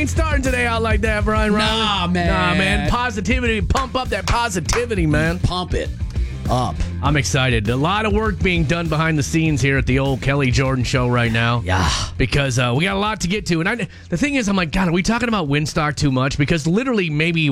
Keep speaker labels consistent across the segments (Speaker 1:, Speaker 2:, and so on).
Speaker 1: Starting today out like that, Brian Riley.
Speaker 2: Nah, man.
Speaker 1: Nah, man. Positivity. Pump up that positivity, man.
Speaker 2: Pump it up.
Speaker 1: I'm excited. A lot of work being done behind the scenes here at the old Kelly Jordan Show right now.
Speaker 2: Yeah.
Speaker 1: Because we got a lot to get to. And the thing is, I'm like, God, are we talking about Winstock too much? Because literally maybe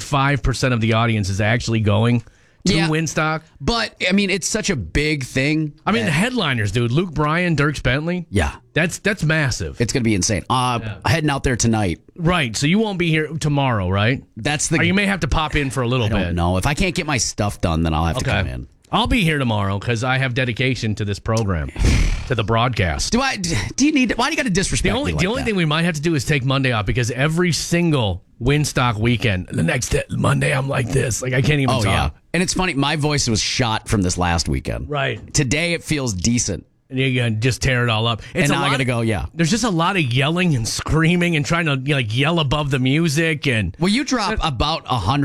Speaker 1: 0.5% of the audience is actually going to Winstock.
Speaker 2: But, I mean, it's such a big thing.
Speaker 1: I mean, the headliners, dude. Luke Bryan, Dierks Bentley.
Speaker 2: Yeah.
Speaker 1: That's massive.
Speaker 2: It's going to be insane. Heading out there tonight.
Speaker 1: Right. So you won't be here tomorrow, right?
Speaker 2: That's the...
Speaker 1: Or you may have to pop in for a little bit.
Speaker 2: I don't know. If I can't get my stuff done, then I'll have to come in.
Speaker 1: I'll be here tomorrow because I have dedication to this program, to the broadcast.
Speaker 2: Why do you got to disrespect me like
Speaker 1: The only
Speaker 2: that?
Speaker 1: thing we might have to do is take Monday off because every single Winstock weekend, the next Monday, I'm like this. Like, I can't even talk.
Speaker 2: Yeah. And it's funny, my voice was shot from this last weekend.
Speaker 1: Right.
Speaker 2: Today it feels decent.
Speaker 1: And you can just tear it all up.
Speaker 2: And now I got to go, There's
Speaker 1: just a lot of yelling and screaming and trying to yell above the music. And
Speaker 2: well, you drop about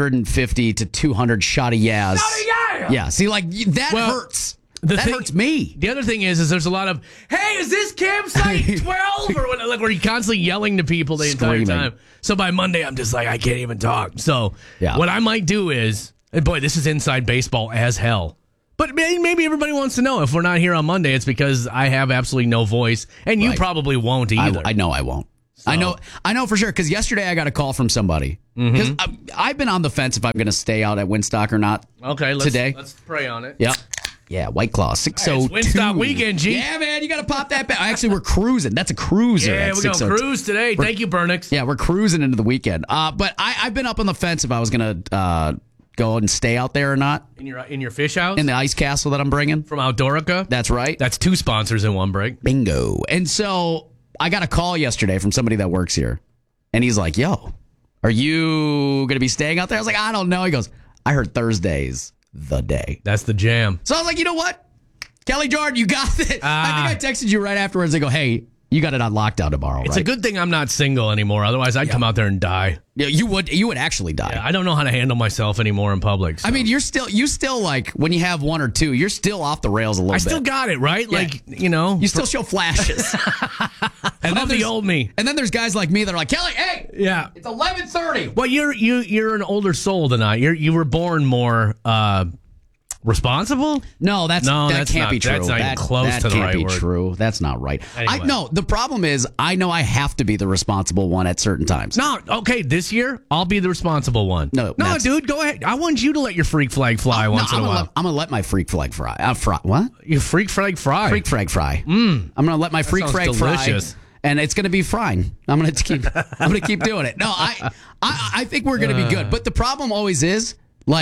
Speaker 2: 150 to 200 shot of yas. Yeah, see, that hurts. That hurts me.
Speaker 1: The other thing is there's a lot of, hey, is this campsite 12? Or where you're constantly yelling to people the entire time. So by Monday, I'm just like, I can't even talk. So what I might do is, and boy, this is inside baseball as hell. But maybe everybody wants to know if we're not here on Monday, it's because I have absolutely no voice, and you probably won't either.
Speaker 2: I know I won't. So. I know for sure, because yesterday I got a call from somebody. Because I've been on the fence if I'm going to stay out at Winstock or not.
Speaker 1: Okay, let's pray on it.
Speaker 2: Yep. Yeah, White Claw, 602.
Speaker 1: It's Winstock weekend, G.
Speaker 2: Yeah, man, you got to pop that back. Actually, we're cruising. That's a cruiser.
Speaker 1: Yeah, we're going to cruise today. Thank you, Burnix.
Speaker 2: Yeah, we're cruising into the weekend. But I've been up on the fence if I was going to go and stay out there or not.
Speaker 1: In your fish house?
Speaker 2: In the ice castle that I'm bringing.
Speaker 1: From Outdoorica?
Speaker 2: That's right.
Speaker 1: That's 2 sponsors in one break.
Speaker 2: Bingo. And so I got a call yesterday from somebody that works here. And he's like, yo, are you going to be staying out there? I was like, I don't know. He goes, I heard Thursday's the day.
Speaker 1: That's the jam.
Speaker 2: So I was like, you know what? Kelly Jordan, you got it. I think I texted you right afterwards. I go, hey, you got it on lockdown tomorrow,
Speaker 1: It's a good thing I'm not single anymore. Otherwise, I'd come out there and die.
Speaker 2: Yeah, you would actually die.
Speaker 1: Yeah, I don't know how to handle myself anymore in public. So.
Speaker 2: I mean, you still like when you have one or two, you're still off the rails a little bit.
Speaker 1: I still got it, right?
Speaker 2: Yeah.
Speaker 1: You
Speaker 2: still show flashes.
Speaker 1: And then the old me.
Speaker 2: And then there's guys like me that are like, Kelly, hey, it's 11:30.
Speaker 1: Well, you're an older soul than I. You were born more responsible?
Speaker 2: No, that can't be true.
Speaker 1: That's not even close to the right word.
Speaker 2: That can't be true. That's not right.
Speaker 1: Anyway.
Speaker 2: No, the problem is I know I have to be the responsible one at certain times.
Speaker 1: No, okay, this year I'll be the responsible one.
Speaker 2: No,
Speaker 1: dude, go ahead. I want you to let your freak flag fly once in a while.
Speaker 2: I'm going to let my freak flag fry. What?
Speaker 1: You freak flag fry?
Speaker 2: Freak flag fry. I'm going to let my freak flag fry. And it's going to be fine. I'm going to keep doing it. No, I think we're going to be good. But the problem always is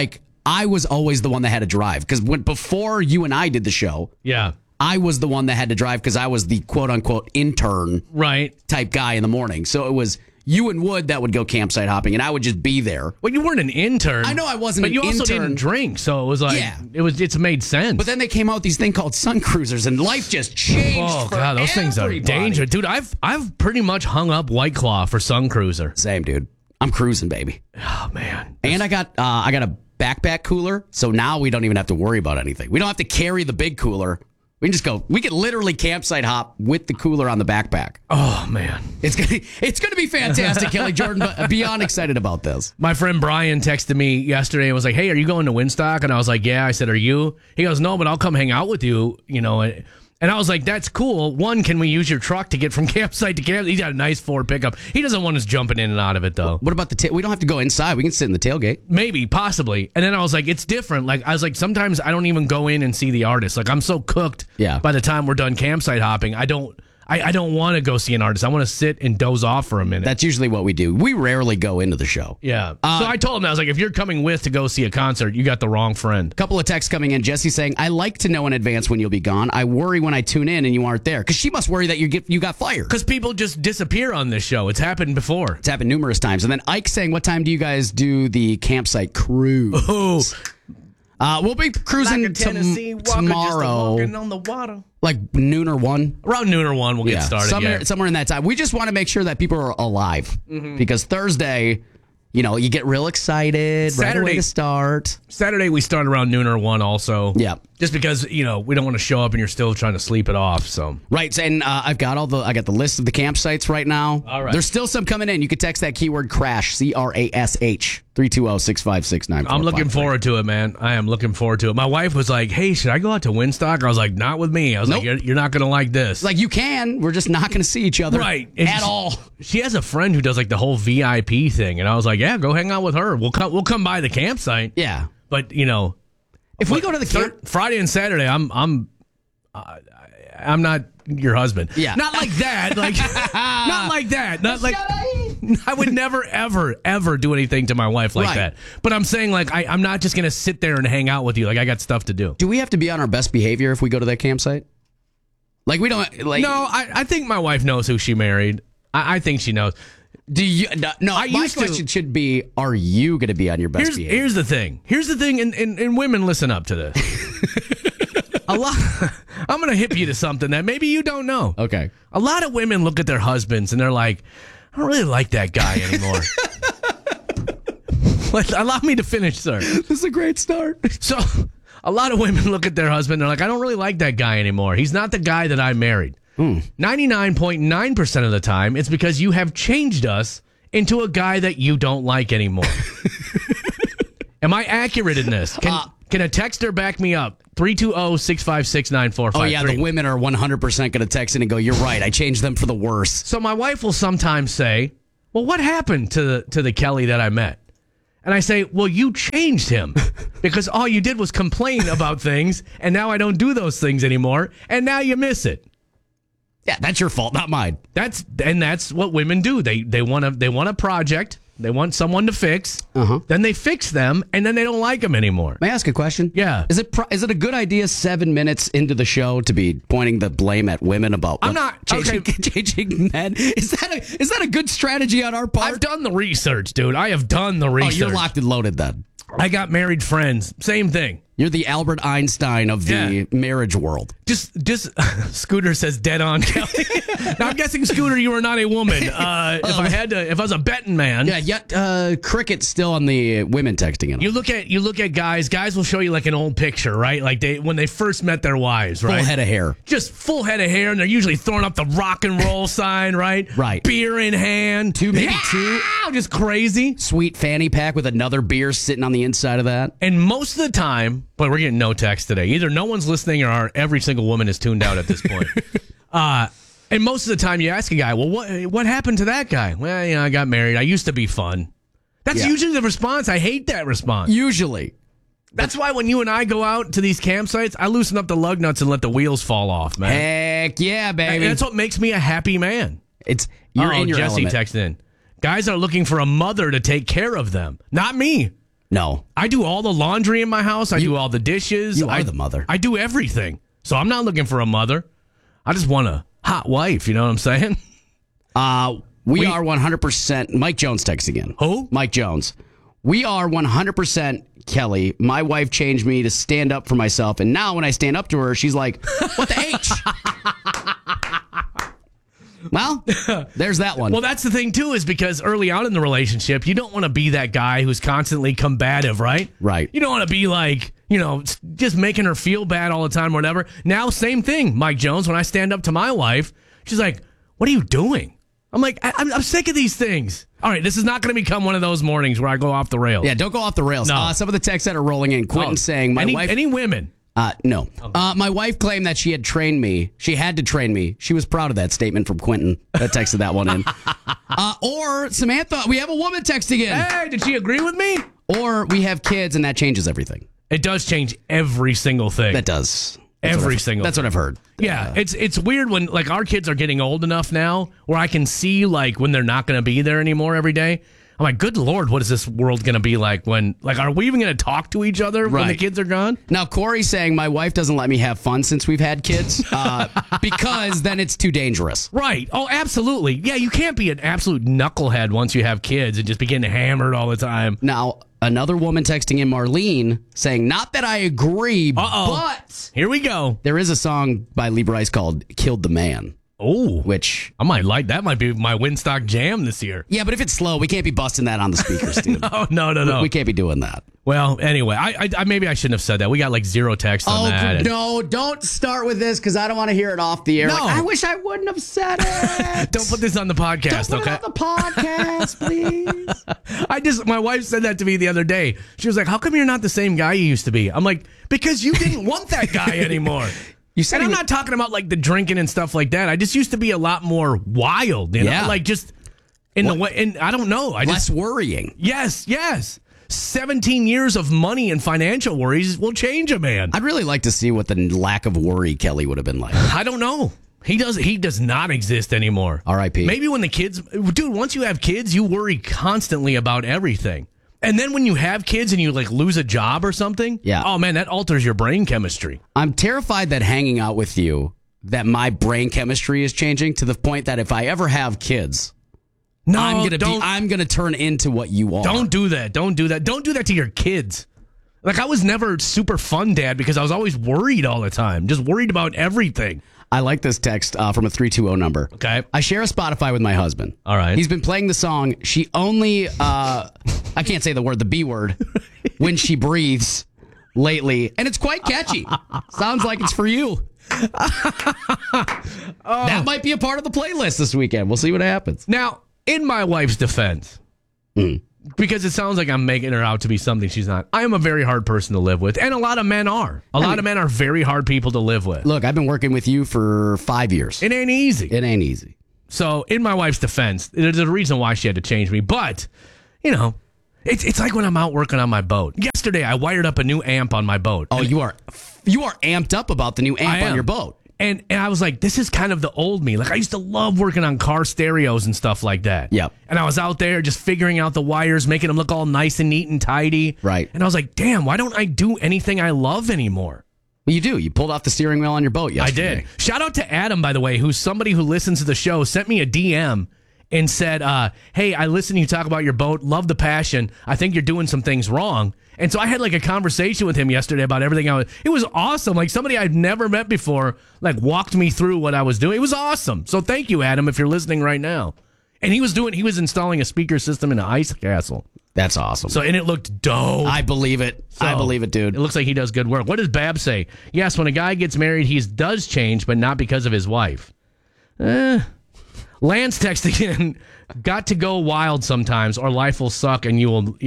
Speaker 2: I was always the one that had to drive because before you and I did the show, I was the one that had to drive because I was the quote unquote intern type guy in the morning. So it was you and Wood that would go campsite hopping, and I would just be there.
Speaker 1: Well, you weren't an intern.
Speaker 2: I know I wasn't an intern.
Speaker 1: But you also didn't drink, so it was like, it's made sense.
Speaker 2: But then they came out with these thing called Sun Cruisers, and life just changed.
Speaker 1: Oh, God, those things are dangerous. Dude, I've pretty much hung up White Claw for Sun Cruiser.
Speaker 2: Same, dude. I'm cruising, baby.
Speaker 1: Oh, man.
Speaker 2: And I got a backpack cooler, so now we don't even have to worry about anything. We don't have to carry the big cooler. We can just go. We can literally campsite hop with the cooler on the backpack.
Speaker 1: Oh, man.
Speaker 2: It's gonna be fantastic, Kelly Jordan, but beyond excited about this.
Speaker 1: My friend Brian texted me yesterday and was like, hey, are you going to Winstock? And I was like, yeah. I said, are you? He goes, no, but I'll come hang out with you, And I was like, that's cool. One, can we use your truck to get from campsite to camp? He's got a nice Ford pickup. He doesn't want us jumping in and out of it, though.
Speaker 2: What about we don't have to go inside. We can sit in the tailgate.
Speaker 1: Maybe, possibly. And then I was like, it's different. I was like, sometimes I don't even go in and see the artist. I'm so cooked by the time we're done campsite hopping. I don't want to go see an artist. I want to sit and doze off for a minute.
Speaker 2: That's usually what we do. We rarely go into the show.
Speaker 1: Yeah. So I told him, I was like, if you're coming to go see a concert, you got the wrong friend.
Speaker 2: Couple of texts coming in. Jesse saying, I like to know in advance when you'll be gone. I worry when I tune in and you aren't there. Because she must worry that you got fired.
Speaker 1: Because people just disappear on this show. It's happened before.
Speaker 2: It's happened numerous times. And then Ike saying, what time do you guys do the campsite cruise?
Speaker 1: Oh.
Speaker 2: We'll be cruising tomorrow.
Speaker 1: Walking on the water.
Speaker 2: Like noon or 1?
Speaker 1: Around noon or 1, we'll get started.
Speaker 2: Somewhere in that time. We just want to make sure that people are alive. Because Thursday, you get real excited. Saturday, right away to start.
Speaker 1: Saturday, we start around noon or 1 also.
Speaker 2: Yeah.
Speaker 1: Just because, we don't want to show up and you're still trying to sleep it off. So
Speaker 2: right. And I got the list of the campsites right now.
Speaker 1: All right.
Speaker 2: There's still some coming in. You can text that keyword CRASH, CRASH, 320-656-9453.
Speaker 1: I'm looking forward to it, man. I am looking forward to it. My wife was like, hey, should I go out to Winstock? I was like, not with me. I was like, you're not going to like this.
Speaker 2: Like, you can. We're just not going to see each other at all.
Speaker 1: She has a friend who does like the whole VIP thing. And I was like, yeah, go hang out with her. We'll come by the campsite.
Speaker 2: Yeah.
Speaker 1: But,
Speaker 2: if we go to the
Speaker 1: Friday and Saturday, I'm not your husband.
Speaker 2: Yeah.
Speaker 1: Not like that. Like not like that. Not like I would never, ever, ever do anything to my wife like that. But I'm saying, like, I'm not just gonna sit there and hang out with you. Like, I got stuff to do.
Speaker 2: Do we have to be on our best behavior if we go to that campsite? Like, we don't like.
Speaker 1: No, I think my wife knows who she married. I think she knows.
Speaker 2: Do you? No. My question should be: are you going to be on your best behavior?
Speaker 1: Here's the thing. And women, listen up to this. I'm going to hip you to something that maybe you don't know.
Speaker 2: Okay.
Speaker 1: A lot of women look at their husbands and they're like, I don't really like that guy anymore. Allow me to finish, sir.
Speaker 2: This is a great start.
Speaker 1: So, a lot of women look at their husband and they're like, I don't really like that guy anymore. He's not the guy that I married. 99.9% of the time, it's because you have changed us into a guy that you don't like anymore. Am I accurate in this? Can a texter back me up? 320-656-9453.
Speaker 2: Oh, yeah, the women are 100% going to text in and go, you're right, I changed them for the worse.
Speaker 1: So my wife will sometimes say, well, what happened to the Kelly that I met? And I say, well, you changed him because all you did was complain about things, and now I don't do those things anymore, and now you miss it.
Speaker 2: Yeah, that's your fault, not mine.
Speaker 1: That's what women do. They want a project. They want someone to fix. Then they fix them, and then they don't like them anymore.
Speaker 2: May I ask a question?
Speaker 1: Yeah.
Speaker 2: Is it a good idea 7 minutes into the show to be pointing the blame at women about changing men? Is that a good strategy on our part?
Speaker 1: I've done the research, dude. I have done the research.
Speaker 2: Oh, you're locked and loaded then.
Speaker 1: I got married friends. Same thing.
Speaker 2: You're the Albert Einstein of the marriage world.
Speaker 1: Just Scooter says dead on, Kelly. Now, I'm guessing, Scooter, you are not a woman. If I was a betting man.
Speaker 2: Yeah, yet Cricket's still on the women texting in.
Speaker 1: You look at guys. Guys will show you like an old picture, right? Like when they first met their wives, right?
Speaker 2: Full head of hair.
Speaker 1: Just full head of hair, and they're usually throwing up the rock and roll sign, right?
Speaker 2: Right.
Speaker 1: Beer in hand.
Speaker 2: Two.
Speaker 1: Just crazy.
Speaker 2: Sweet fanny pack with another beer sitting on the inside of that.
Speaker 1: And most of the time, but we're getting no text today. Either no one's listening or every single woman is tuned out at this point. And most of the time you ask a guy, well, what happened to that guy? Well, I got married. I used to be fun. That's usually the response. I hate that response.
Speaker 2: Usually.
Speaker 1: That's why when you and I go out to these campsites, I loosen up the lug nuts and let the wheels fall off, man.
Speaker 2: Heck yeah, baby.
Speaker 1: That's what makes me a happy man.
Speaker 2: You're in your
Speaker 1: Jesse
Speaker 2: element.
Speaker 1: texted in. Guys are looking for a mother to take care of them. Not me.
Speaker 2: No.
Speaker 1: I do all the laundry in my house. I do all the dishes.
Speaker 2: You are the mother.
Speaker 1: I do everything. So I'm not looking for a mother. I just want a hot wife. You know what I'm saying?
Speaker 2: We are 100%. Mike Jones texting in.
Speaker 1: Who?
Speaker 2: Mike Jones. We are 100% Kelly. My wife changed me to stand up for myself. And now when I stand up to her, she's like, what the H? Well, there's that one.
Speaker 1: Well, that's the thing, too, is because early on in the relationship, you don't want to be that guy who's constantly combative, right?
Speaker 2: Right.
Speaker 1: You don't want to be like, just making her feel bad all the time or whatever. Now, same thing, Mike Jones. When I stand up to my wife, she's like, what are you doing? I'm like, I'm sick of these things. All right, this is not going to become one of those mornings where I go off the rails.
Speaker 2: Yeah, don't go off the rails.
Speaker 1: No.
Speaker 2: Some of the texts that are rolling in, Quentin saying,
Speaker 1: Any women?
Speaker 2: No. Okay. My wife claimed that she had trained me. She had to train me. She was proud of that statement from Quentin that texted that one in. Or Samantha, we have a woman texting in.
Speaker 1: Hey, did she agree with me?
Speaker 2: Or we have kids and that changes everything.
Speaker 1: It does change every single thing.
Speaker 2: That does.
Speaker 1: That's what I've
Speaker 2: heard.
Speaker 1: Yeah, it's weird when like our kids are getting old enough now where I can see like when they're not going to be there anymore every day. I'm like, good Lord, what is this world going to be like when, like, are we even going to talk to each other when the kids are gone?
Speaker 2: Now, Corey's saying my wife doesn't let me have fun since we've had kids because then it's too dangerous.
Speaker 1: Right. Oh, absolutely. Yeah, you can't be an absolute knucklehead once you have kids and just be getting hammered all the time.
Speaker 2: Now, another woman texting in, Marlene, saying, not that I agree, but...
Speaker 1: Here we go.
Speaker 2: There is a song by Lee Brice called Killed the Man.
Speaker 1: Oh,
Speaker 2: which
Speaker 1: I might like. That might be my Winstock jam this year.
Speaker 2: Yeah, but if it's slow, we can't be busting that on the speakers, dude.
Speaker 1: No.
Speaker 2: We can't be doing that.
Speaker 1: Well, anyway, I maybe I shouldn't have said that. We got like 0 texts on that.
Speaker 2: No, don't start with this because I don't want to hear it off the air.
Speaker 1: No.
Speaker 2: Like, I wish I wouldn't have said it.
Speaker 1: Don't put this on the podcast,
Speaker 2: don't put it on the podcast, please.
Speaker 1: My wife said that to me the other day. She was like, "How come you're not the same guy you used to be?" I'm like, "Because you didn't want that guy anymore."
Speaker 2: You said,
Speaker 1: and I'm not talking about like the drinking and stuff like that. I just used to be a lot more wild, you know, like just in the way. And I don't know,
Speaker 2: less worrying.
Speaker 1: Yes. 17 years of money and financial worries will change a man.
Speaker 2: I'd really like to see what the lack of worry Kelly would have been like.
Speaker 1: I don't know. He does not exist anymore.
Speaker 2: R.I.P.
Speaker 1: Maybe when the kids, dude, once you have kids, you worry constantly about everything. And then when you have kids and you like lose a job or something, oh man, that alters your brain chemistry.
Speaker 2: I'm terrified that hanging out with you, that my brain chemistry is changing to the point that if I ever have kids, I'm gonna turn into what you are.
Speaker 1: Don't do that. Don't do that. Don't do that to your kids. Like I was never super fun dad because I was always worried all the time, just worried about everything.
Speaker 2: I like this text from a 320 number.
Speaker 1: Okay.
Speaker 2: I share a Spotify with my husband.
Speaker 1: All right.
Speaker 2: He's been playing the song She Only, I can't say the word, the B word, when she breathes lately. And it's quite catchy. Sounds like it's for you. That might be a part of the playlist this weekend. We'll see what happens.
Speaker 1: Now, in my wife's defense, because it sounds like I'm making her out to be something she's not, I am a very hard person to live with. And a lot of men are. A lot of men are very hard people to live with.
Speaker 2: Look, I've been working with you for 5 years.
Speaker 1: It ain't easy.
Speaker 2: It ain't easy.
Speaker 1: So, in my wife's defense, there's a reason why she had to change me. But, you know, it's like when I'm out working on my boat. Yesterday, I wired up a new amp on my boat.
Speaker 2: Oh, you are amped up about the new amp on your boat.
Speaker 1: And I was like, this is kind of the old me. Like, I used to love working on car stereos and stuff like that.
Speaker 2: Yep.
Speaker 1: And I was out there just figuring out the wires, making them look all nice and neat and tidy.
Speaker 2: Right.
Speaker 1: And I was like, damn, why don't I do anything I love anymore?
Speaker 2: Well, you do. You pulled off the steering wheel on your boat yesterday.
Speaker 1: I did. Shout out to Adam, by the way, who's somebody who listens to the show, sent me a DM and said, hey, I listen to you talk about your boat. Love the passion. I think you're doing some things wrong. And so I had like a conversation with him yesterday about everything. It was awesome. Like somebody I'd never met before, like walked me through what I was doing. It was awesome. So thank you, Adam, if you're listening right now. And he was installing a speaker system in an ice castle.
Speaker 2: That's awesome.
Speaker 1: So, and it looked dope.
Speaker 2: I believe it. I believe it, dude.
Speaker 1: It looks like he does good work. What does Bab say? Yes, when a guy gets married, he does change, but not because of his wife. Lance texting in, got to go wild sometimes or life will suck and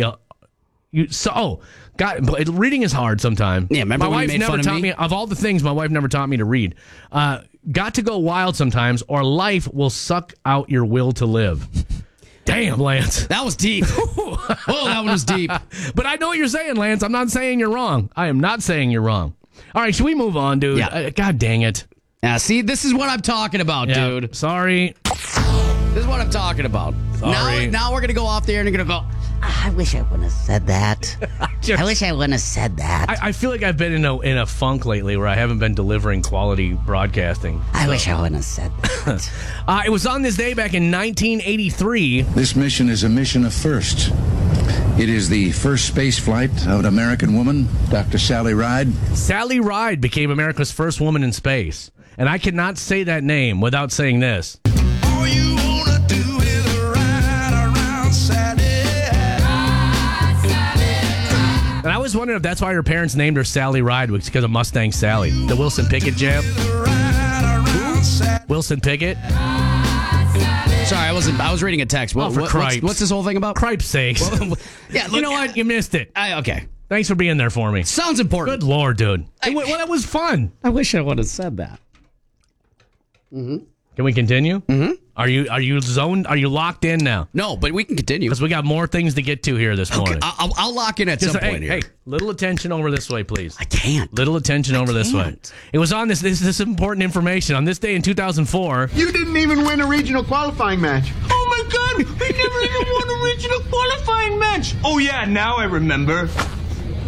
Speaker 1: reading is hard sometimes.
Speaker 2: Yeah, remember
Speaker 1: my
Speaker 2: when
Speaker 1: wife
Speaker 2: you made
Speaker 1: never
Speaker 2: fun
Speaker 1: taught
Speaker 2: of me?
Speaker 1: Of all the things, my wife never taught me to read. Got to go wild sometimes or life will suck out your will to live. Damn, Lance.
Speaker 2: That was deep. Oh, that one was deep.
Speaker 1: But I know what you're saying, Lance. I'm not saying you're wrong. I am not saying you're wrong. All right, should we move on, dude?
Speaker 2: Yeah.
Speaker 1: God dang it.
Speaker 2: Now, see, this is what I'm talking about, dude.
Speaker 1: Sorry.
Speaker 2: This is what I'm talking about.
Speaker 1: Sorry.
Speaker 2: Now we're going to go off there and you're going to go,
Speaker 3: I wish I wouldn't have said that. I wish I wouldn't have said that.
Speaker 1: I feel like I've been in a funk lately where I haven't been delivering quality broadcasting.
Speaker 3: I wish I wouldn't have said that.
Speaker 1: It was on this day back in 1983.
Speaker 4: This mission is a mission of firsts. It is the first space flight of an American woman, Dr. Sally Ride.
Speaker 1: Sally Ride became America's first woman in space. And I cannot say that name without saying this.
Speaker 5: All you wanna do is ride around Sally.
Speaker 1: And I was wondering if that's why her parents named her Sally Ride, was because of Mustang Sally. The Wilson Pickett jam. Wilson Pickett.
Speaker 2: Sorry, I was reading a text. What's this whole thing about?
Speaker 1: Cripe's sakes.
Speaker 2: Yeah,
Speaker 1: you know what? You missed it.
Speaker 2: Okay.
Speaker 1: Thanks for being there for me.
Speaker 2: Sounds important.
Speaker 1: Good Lord, dude. It was fun.
Speaker 2: I wish I would have said that.
Speaker 1: Mm-hmm. Can we continue? Mm-hmm. Are you zoned? Are you locked in now?
Speaker 2: No, but we can continue.
Speaker 1: Because we got more things to get to here this morning.
Speaker 2: I'll lock in at some point here.
Speaker 1: Hey, little attention over this way, please.
Speaker 2: I can't.
Speaker 1: Little attention over this way. It was on this important information. On this day in 2004.
Speaker 6: You didn't even win a regional qualifying match.
Speaker 5: Oh my God, we never even won a regional qualifying match. Oh yeah, now I remember.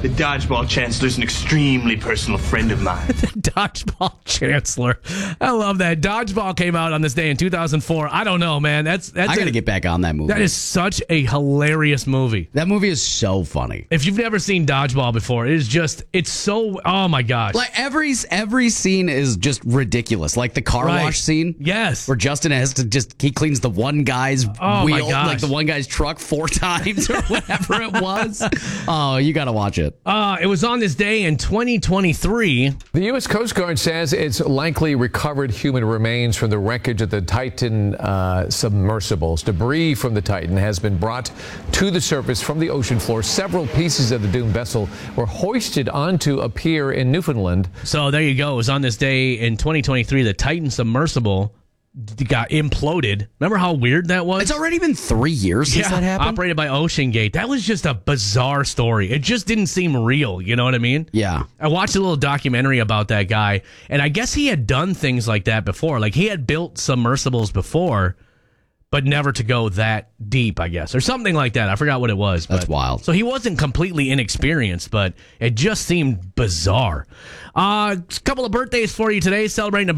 Speaker 7: The Dodgeball Chancellor's an extremely personal friend of mine.
Speaker 1: The Dodgeball Chancellor. I love that. Dodgeball came out on this day in 2004. I don't know, man. I
Speaker 2: got to get back on that movie.
Speaker 1: That is such a hilarious movie.
Speaker 2: That movie is so funny.
Speaker 1: If you've never seen Dodgeball before, it's so, oh my gosh.
Speaker 2: Like every scene is just ridiculous. Like the car wash scene.
Speaker 1: Yes.
Speaker 2: Where Justin has to he cleans the one guy's wheel, like the one guy's truck 4 times or whatever it was. Oh, you got to watch it.
Speaker 1: It was on this day in 2023.
Speaker 8: The U.S. Coast Guard says it's likely recovered human remains from the wreckage of the Titan submersibles. Debris from the Titan has been brought to the surface from the ocean floor. Several pieces of the doomed vessel were hoisted onto a pier in Newfoundland.
Speaker 1: So there you go. It was on this day in 2023. The Titan submersible got imploded. Remember how weird that was?
Speaker 2: It's already been 3 years since that happened.
Speaker 1: Operated by OceanGate. That was just a bizarre story. It just didn't seem real. You know what I mean?
Speaker 2: Yeah.
Speaker 1: I watched a little documentary about that guy, and I guess he had done things like that before. Like he had built submersibles before, but never to go that deep, I guess, or something like that. I forgot what it was.
Speaker 2: That's wild.
Speaker 1: So he wasn't completely inexperienced, but it just seemed bizarre. A couple of birthdays for you today, celebrating a